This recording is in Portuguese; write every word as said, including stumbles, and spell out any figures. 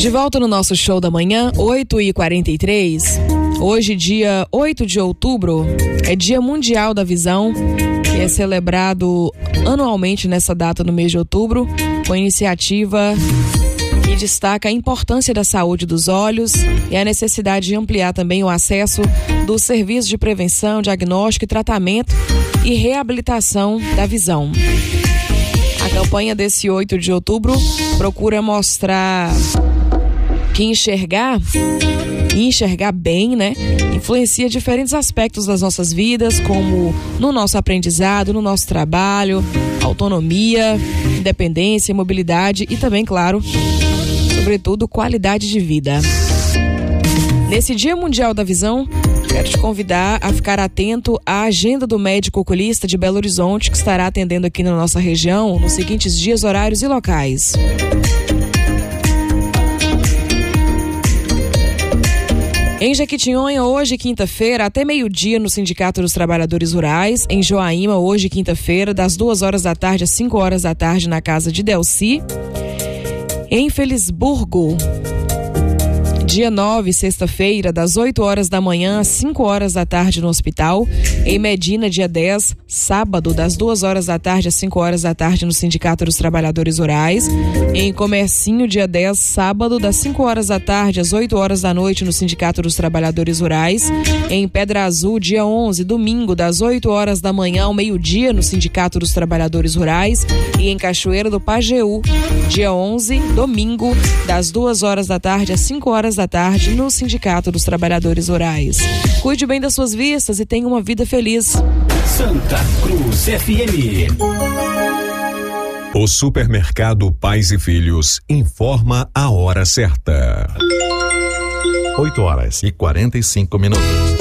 De volta no nosso show da manhã, oito e quarenta e três. Hoje, dia oito de outubro, é Dia Mundial da Visão, que é celebrado anualmente nessa data no mês de outubro, com iniciativa que destaca a importância da saúde dos olhos e a necessidade de ampliar também o acesso dos serviços de prevenção, diagnóstico e tratamento e reabilitação da visão. A campanha desse oito de outubro procura mostrar que enxergar e enxergar bem, né, influencia diferentes aspectos das nossas vidas, como no nosso aprendizado, no nosso trabalho, autonomia, independência, mobilidade e também, claro, sobretudo, qualidade de vida. Nesse Dia Mundial da Visão, quero te convidar a ficar atento à agenda do médico oculista de Belo Horizonte, que estará atendendo aqui na nossa região nos seguintes dias, horários e locais. Em Jequitinhonha, hoje, quinta-feira, até meio-dia no Sindicato dos Trabalhadores Rurais. Em Joaíma, hoje, quinta-feira, das duas horas da tarde às cinco horas da tarde na casa de Delci. Em Felisburgo, dia nove, sexta-feira, das oito horas da manhã às cinco horas da tarde no hospital. Em Medina, dia dez, sábado, das duas horas da tarde às cinco horas da tarde no Sindicato dos Trabalhadores Rurais. Em Comercinho, dia dez, sábado, das cinco horas da tarde às oito horas da noite no Sindicato dos Trabalhadores Rurais. Em Pedra Azul, dia onze, domingo, das oito horas da manhã ao meio-dia no Sindicato dos Trabalhadores Rurais. E em Cachoeira do Pajeú, dia onze, domingo, das duas horas da tarde às cinco horas da tarde no Sindicato dos Trabalhadores Rurais. Cuide bem das suas vistas e tenha uma vida feliz. Santa Cruz F M. O Supermercado Pais e Filhos informa a hora certa. oito horas e quarenta e cinco minutos.